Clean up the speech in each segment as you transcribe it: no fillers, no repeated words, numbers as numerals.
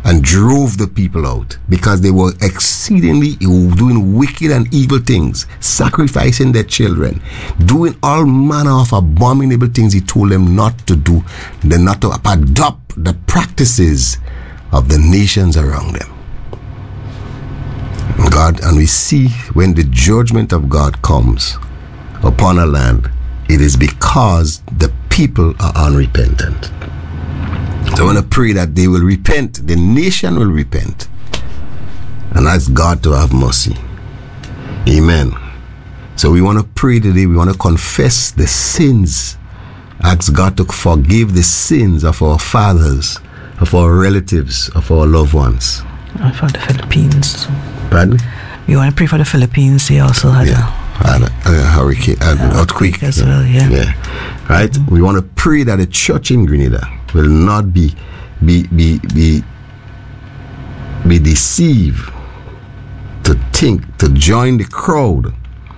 and drove the people out because they were exceedingly doing wicked and evil things, sacrificing their children, doing all manner of abominable things. He told them not to do, then not to adopt the practices of the nations around them. God, and we see when the judgment of God comes upon a land, it is because the people are unrepentant. So I want to pray that they will repent, the nation will repent, and ask God to have mercy. Amen. So we want to pray today, we want to confess the sins, ask God to forgive the sins of our fathers, of our relatives, of our loved ones. And for the Philippines. Pardon? We want to pray for the Philippines. They also had a hurricane, earthquake as well. Yeah. Right. Mm-hmm. We want to pray that the church in Grenada will not be deceived to join the crowd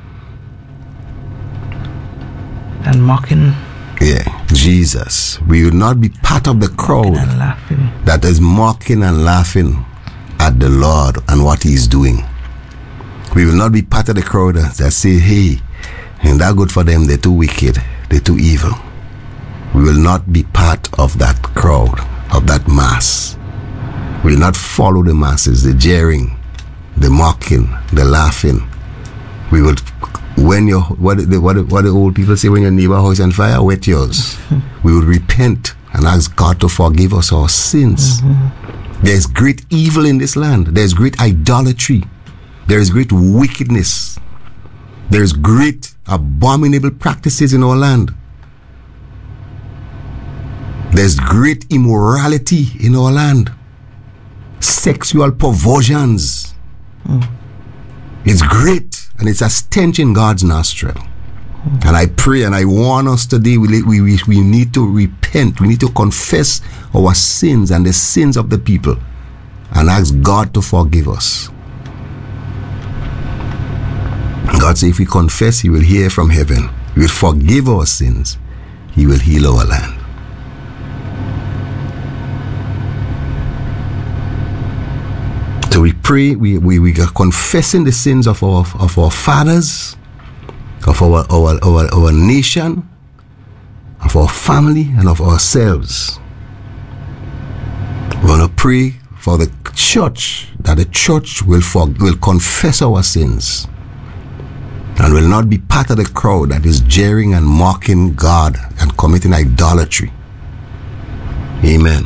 and mocking. Yeah, Jesus. We will not be part of the crowd that is mocking and laughing at the Lord and what He's doing. We will not be part of the crowd that say, hey, ain't that good for them? They're too wicked. They're too evil. We will not be part of that crowd, of that mass. We will not follow the masses, the jeering, the mocking, the laughing. We will, when your, what the old people say, when your neighbor house on fire, wet yours. We will repent and ask God to forgive us our sins. Mm-hmm. There's great evil in this land. There's great idolatry. There is great wickedness. There is great abominable practices in our land. There's great immorality in our land. Sexual perversions. It's great, and it's a stench in God's nostril. And I pray and I warn us today, we need to repent. We need to confess our sins and the sins of the people and ask God to forgive us. God said if we confess, He will hear from heaven. He will forgive our sins. He will heal our land. So we pray, we are confessing the sins of our fathers, of our nation, of our family, and of ourselves. We want to pray for the church, that the church will confess our sins and will not be part of the crowd that is jeering and mocking God and committing idolatry. Amen.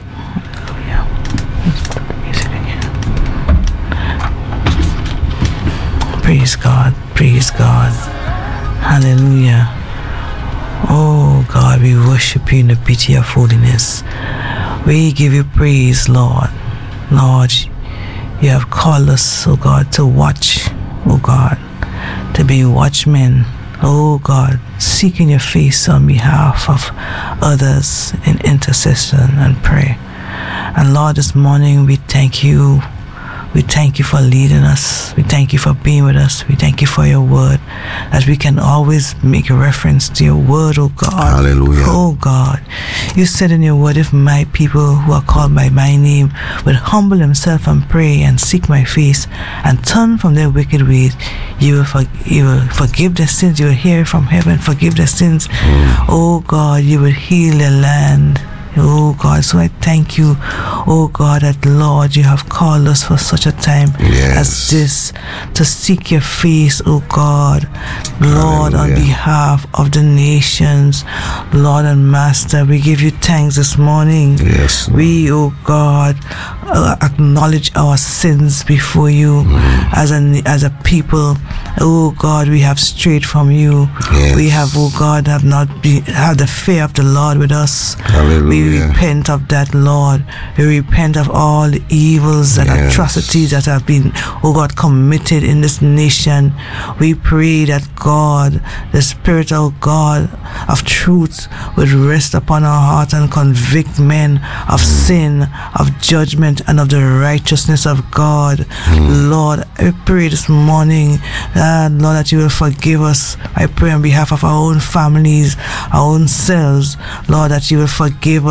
Praise God, praise God. Hallelujah. Oh God, we worship you in the beauty of holiness. We give you praise, Lord. Lord, you have called us, oh God, to watch, oh God, to be watchmen, oh God, seeking your face on behalf of others in intercession and prayer. And Lord, this morning we thank you. We thank you for leading us. We thank you for being with us. We thank you for your word, as we can always make a reference to your word, oh God. Hallelujah. Oh God, you said in your word, if my people who are called by my name would humble themselves and pray and seek my face and turn from their wicked ways, you will forgive their sins. You will hear from heaven, forgive their sins. Oh God, you will heal the land. Oh God, so I thank you, oh God, that Lord, you have called us for such a time as this to seek your face, oh God, Lord, Hallelujah. On behalf of the nations, Lord and Master, we give you thanks this morning. Yes, we, oh God, acknowledge our sins before you as a people. Oh God, we have strayed from you. Yes. We have, oh God, have not had the fear of the Lord with us. Hallelujah. We repent of that, Lord. We repent of all the evils and atrocities that have been, oh God, committed in this nation. We pray that God, the Spirit of God of truth, would rest upon our hearts and convict men of sin, of judgment, and of the righteousness of God. Lord, I pray this morning, Lord, that you will forgive us. I pray on behalf of our own families, our own selves, Lord, that you will forgive us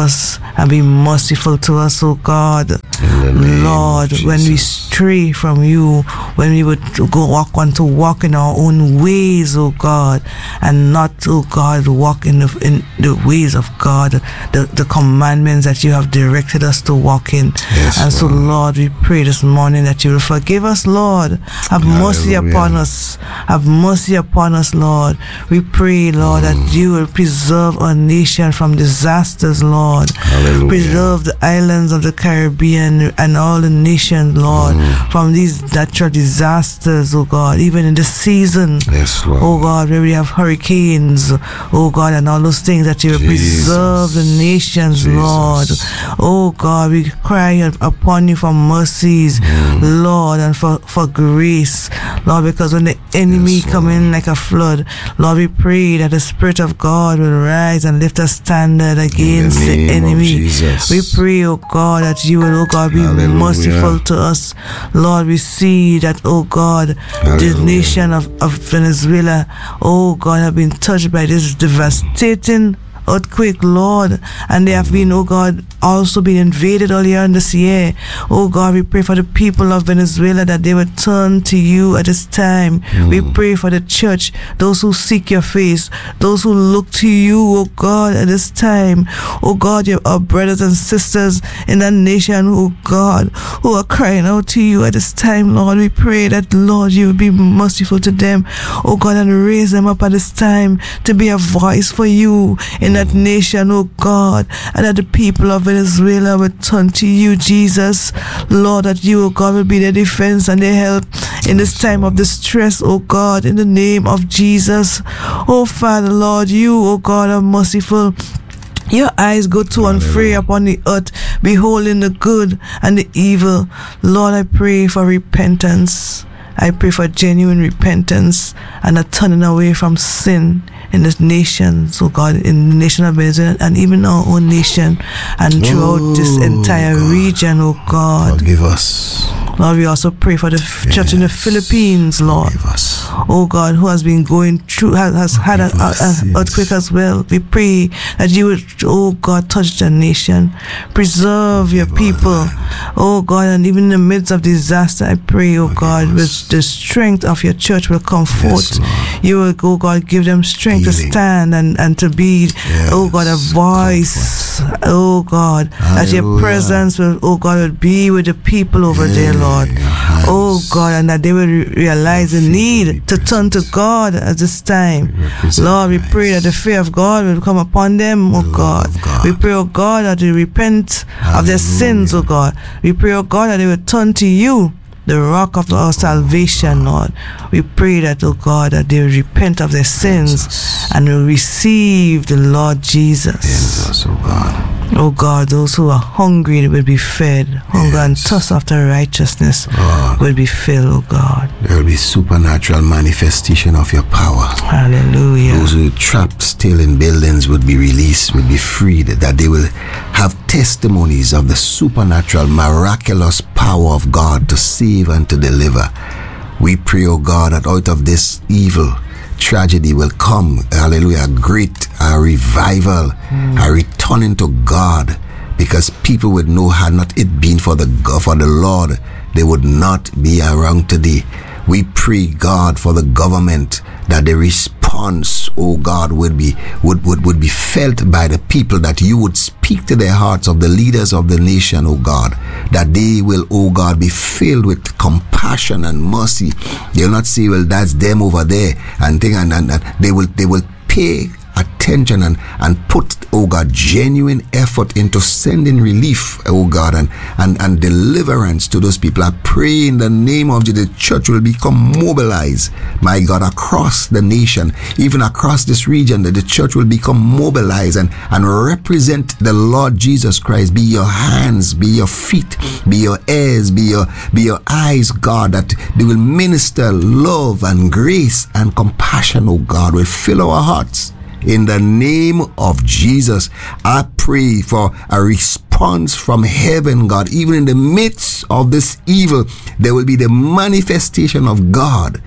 us and be merciful to us, O God. Lord, when we stray from you, when we would want to walk in our own ways, O God, and not, O God, walk in the ways of God, the commandments that you have directed us to walk in. Yes, and so, Lord, we pray this morning that you will forgive us, Lord. Have mercy upon us. Have mercy upon us, Lord. We pray, Lord, that you will preserve our nation from disasters, Lord. Hallelujah. Preserve the islands of the Caribbean and all the nations, Lord, from these natural disasters, oh God, even in the season, yes, Lord. oh God, where we have hurricanes, oh God, and all those things, that you will preserve the nations, Lord. Oh God, we cry upon you for mercies, Lord, and for grace, Lord, because when the enemy come in like a flood, Lord, we pray that the Spirit of God will rise and lift a standard against the enemy. We pray, oh God, that you will, oh God, be merciful to us. Lord, we see that, oh God, this nation of Venezuela, oh God, have been touched by this devastating earthquake, Lord, and they have been, oh God, also been invaded earlier in this year. Oh God, we pray for the people of Venezuela that they would turn to you at this time. We pray for the church, those who seek your face, those who look to you, oh God, at this time. Oh God, you have our brothers and sisters in that nation, oh God, who are crying out to you at this time, Lord. We pray that, Lord, you will be merciful to them, oh God, and raise them up at this time to be a voice for you in that nation, oh God, and that the people of Venezuela will turn to you, Jesus, Lord, that you, oh God, will be their defense and their help in this time of distress, oh God, in the name of Jesus. Oh Father, Lord, you, oh God, are merciful. Your eyes go to and fro upon the earth, beholding the good and the evil. Lord, I pray for repentance. I pray for genuine repentance and a turning away from sin in this nation, so God, in the nation of Venezuela and even our own nation and throughout this entire region, oh God. Forgive us. Lord, we also pray for the church in the Philippines, Lord. Oh God, who has been going through, has had an earthquake as well. We pray that you would, oh God, touch the nation, preserve your people, oh God, and even in the midst of disaster, I pray, oh God, with the strength of your church will come forth. You will, oh God, give them strength to stand and to be, oh God, a voice, oh God, that your presence will, oh God, will be with the people over there, Lord. Oh God, and that they will realize the need to turn to God at this time. Lord, we pray that the fear of God will come upon them, oh God. We pray, oh God, that they repent of their sins, oh God. We pray, oh God, that they will turn to you, the rock of our salvation, Lord. We pray that, oh God, that they will repent of their sins and will receive the Lord Jesus. Oh God, those who are hungry will be fed. Hunger and thirst after righteousness will be filled, oh God. There will be supernatural manifestation of your power. Hallelujah. Those who are trapped still in buildings would be released, would be freed, that they will have testimonies of the supernatural, miraculous power of God to save and to deliver. We pray, oh God, that out of this evil tragedy will come, hallelujah, a great revival, a returning to God, because people would know, had not it been for the Lord, they would not be around today. We pray, God, for the government, that the response, oh God, would be felt by the people, that you would speak to their hearts of the leaders of the nation, oh God, that they will, oh God, be filled with compassion and mercy. They'll not say, well, that's them over there, and they will pay attention and put, oh God, genuine effort into sending relief, oh God, and deliverance to those people. I pray in the name of Jesus, the church will become mobilized, my God, across the nation, even across this region, that the church will become mobilized and represent the Lord Jesus Christ. Be your hands, be your feet, be your ears, be your eyes, God, that they will minister love and grace and compassion, oh God, will fill our hearts. In the name of Jesus, I pray for a response from heaven, God. Even in the midst of this evil, there will be the manifestation of God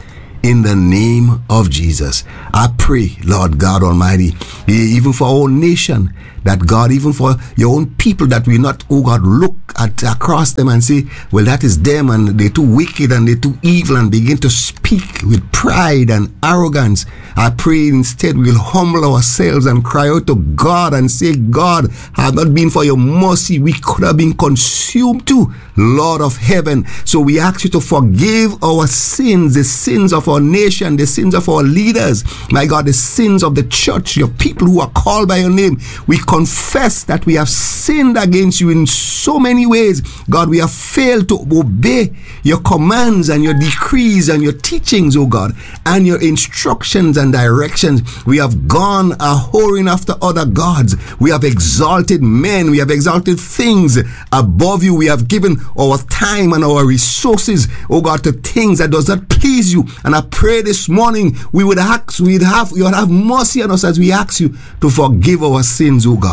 in the name of Jesus. I pray, Lord God Almighty, even for our nation, that God, even for your own people, that we not, oh God, look at across them and say, well, that is them and they're too wicked and they're too evil, and begin to speak with pride and arrogance. I pray instead we'll humble ourselves and cry out to God and say, God, had not been for your mercy, we could have been consumed too, Lord of heaven. So we ask you to forgive our sins, the sins of our nation, the sins of our leaders, my God, the sins of the church, your people who are called by your name. We confess that we have sinned against you in so many ways. God, we have failed to obey your commands and your decrees and your teachings, oh God, and your instructions and directions. We have gone a-whoring after other gods. We have exalted men. We have exalted things above you. We have given our time and our resources, oh God, to things that does not please you. And I pray this morning you would have mercy on us as we ask you to forgive our sins, oh God.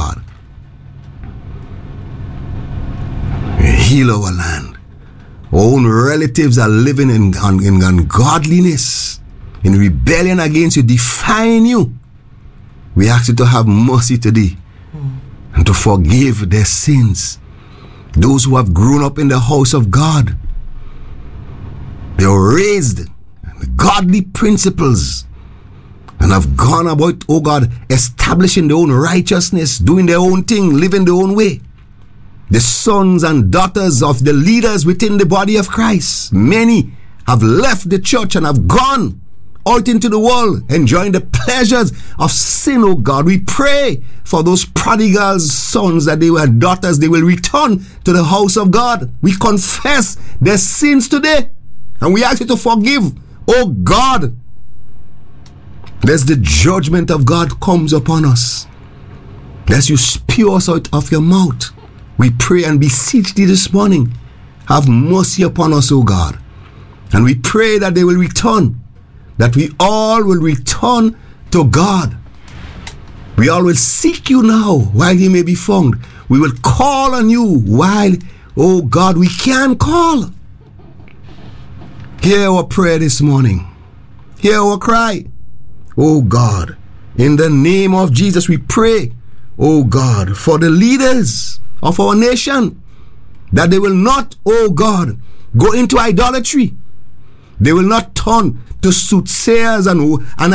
Heal our land. Our own relatives are living in ungodliness, in rebellion against you, defying you. We ask you to have mercy today and to forgive their sins. Those who have grown up in the house of God, they are raised in godly principles and have gone about, oh God, establishing their own righteousness, doing their own thing, living their own way. The sons and daughters of the leaders within the body of Christ, many have left the church and have gone out into the world, enjoying the pleasures of sin, oh God. We pray for those prodigal sons that they were daughters, they will return to the house of God. We confess their sins today and we ask you to forgive, oh God. Lest the judgment of God comes upon us, lest you spew us out of your mouth. We pray and beseech thee this morning, have mercy upon us, O God. And we pray that they will return, that we all will return to God. We all will seek you now while he may be found. We will call on you while, oh God, we can call. Hear our prayer this morning. Hear our cry. Oh God, in the name of Jesus we pray, oh God, for the leaders of our nation, that they will not, oh God, go into idolatry. They will not turn to soothsayers and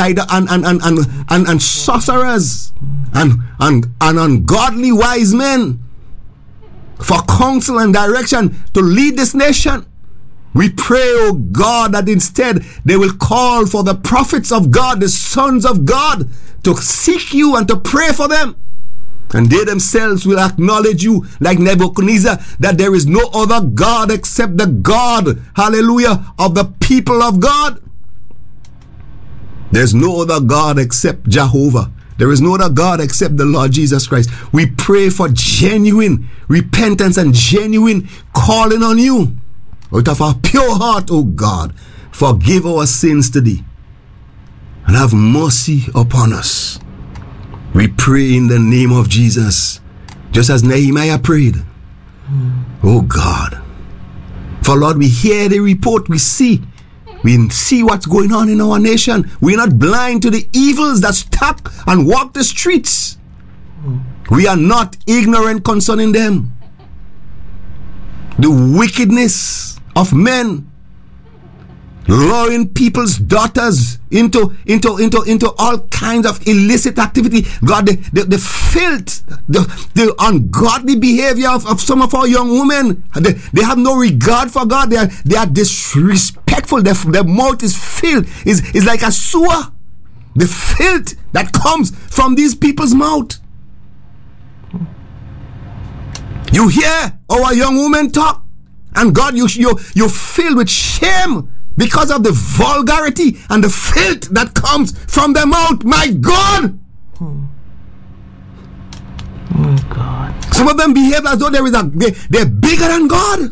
sorcerers and ungodly wise men for counsel and direction to lead this nation. We pray, oh God, that instead they will call for the prophets of God, the sons of God, to seek you and to pray for them. And they themselves will acknowledge you like Nebuchadnezzar, that there is no other God except the God, hallelujah, of the people of God. There's no other God except Jehovah. There is no other God except the Lord Jesus Christ. We pray for genuine repentance and genuine calling on you. Out of our pure heart, oh God, forgive our sins today and have mercy upon us. We pray in the name of Jesus, just as Nehemiah prayed. Oh God. For Lord, we hear the report, we see what's going on in our nation. We're not blind to the evils that stalk and walk the streets. We are not ignorant concerning them. The wickedness of men luring people's daughters into all kinds of illicit activity. God, the filth, the ungodly behavior of some of our young women. They have no regard for God. They are disrespectful. Their mouth is filled, is like a sewer. The filth that comes from these people's mouth. You hear our young women talk, and God, you're filled with shame because of the vulgarity and the filth that comes from their mouth. My God! Oh God. Some of them behave as though they're bigger than God.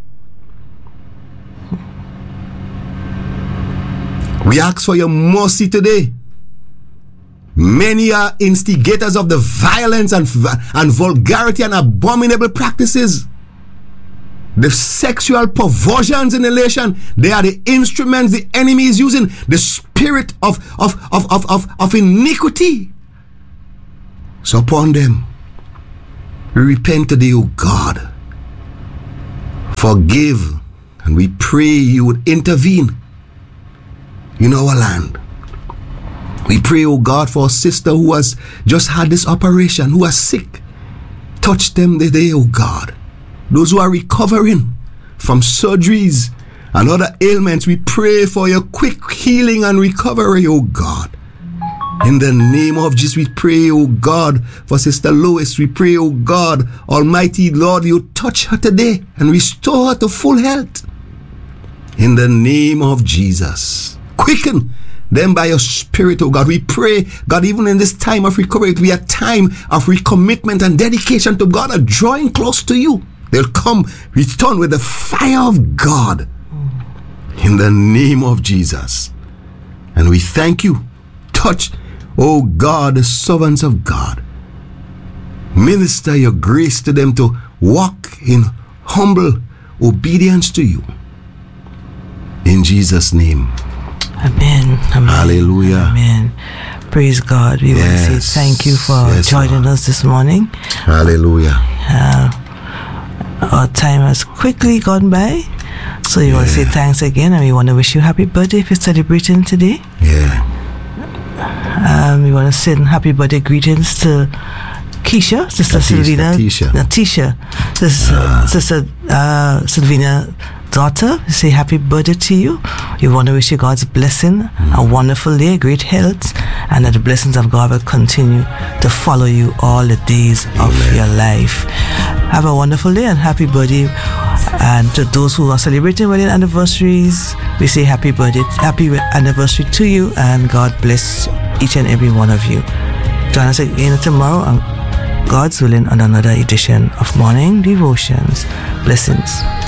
We ask for your mercy today. Many are instigators of the violence and vulgarity and abominable practices. the sexual perversions in the nation, they are the instruments the enemy is using. The spirit of iniquity is upon them. We repent today, O God. Forgive, and we pray you would intervene in our land. We pray, O God, for a sister who has just had this operation, who are sick. Touch them today, O God. Those who are recovering from surgeries and other ailments, we pray for your quick healing and recovery, O God. In the name of Jesus, we pray, O God, for Sister Lois. We pray, O God, Almighty Lord, you touch her today and restore her to full health. In the name of Jesus, quicken them by your Spirit, O God. We pray, God, even in this time of recovery, it will be a time of recommitment and dedication to God and drawing close to you. They'll come, return with the fire of God. In the name of Jesus. And we thank you. Touch, O God, the servants of God. Minister your grace to them to walk in humble obedience to you. In Jesus' name. Amen. Amen. Hallelujah. Amen. Praise God. We want to say thank you for joining Lord. us this morning. Hallelujah. Our time has quickly gone by. So we want to say thanks again, and we want to wish you happy birthday if you're celebrating today. We want to send happy birthday greetings to Keisha, Sister Natisha, Sister Sylvina daughter. We say happy birthday to you. We want to wish you God's blessing, a wonderful day, great health, and that the blessings of God will continue to follow you all the days of your life. Have a wonderful day and happy birthday. And to those who are celebrating wedding anniversaries, we say happy birthday, happy anniversary to you, and God bless each and every one of you. Join us again tomorrow, God's willing, on another edition of Morning Devotions. Blessings.